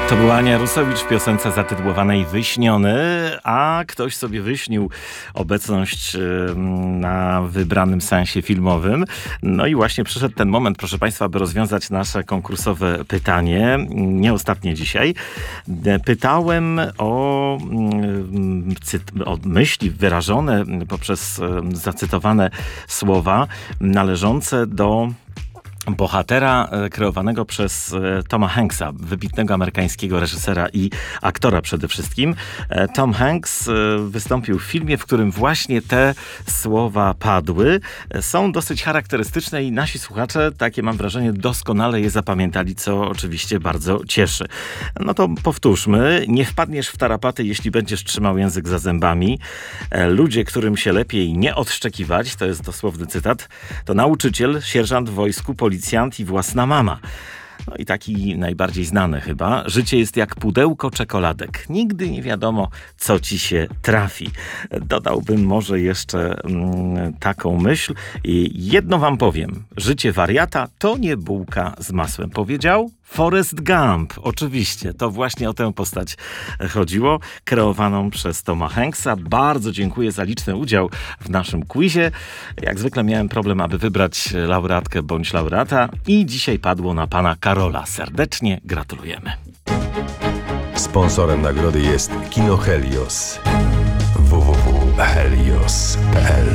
To była Ania Rusowicz w piosence zatytułowanej Wyśniony, a ktoś sobie wyśnił obecność na wybranym seansie filmowym. No i właśnie przyszedł ten moment, proszę Państwa, by rozwiązać nasze konkursowe pytanie. Nie ostatnie dzisiaj. Pytałem o myśli wyrażone poprzez zacytowane słowa należące do bohatera kreowanego przez Toma Hanksa, wybitnego amerykańskiego reżysera i aktora przede wszystkim. Tom Hanks wystąpił w filmie, w którym właśnie te słowa padły. Są dosyć charakterystyczne i nasi słuchacze, takie mam wrażenie, doskonale je zapamiętali, co oczywiście bardzo cieszy. No to powtórzmy. Nie wpadniesz w tarapaty, jeśli będziesz trzymał język za zębami. Ludzie, którym się lepiej nie odszczekiwać, to jest dosłowny cytat, to nauczyciel, sierżant w wojsku, policjant i własna mama. No i taki najbardziej znany chyba. Życie jest jak pudełko czekoladek. Nigdy nie wiadomo, co ci się trafi. Dodałbym może jeszcze taką myśl. I jedno wam powiem. Życie wariata to nie bułka z masłem. Powiedział Forrest Gump. Oczywiście, to właśnie o tę postać chodziło, kreowaną przez Toma Hanksa. Bardzo dziękuję za liczny udział w naszym quizie. Jak zwykle miałem problem, aby wybrać laureatkę bądź laureata i dzisiaj padło na pana Karola. Serdecznie gratulujemy. Sponsorem nagrody jest Kino Helios. www.helios.pl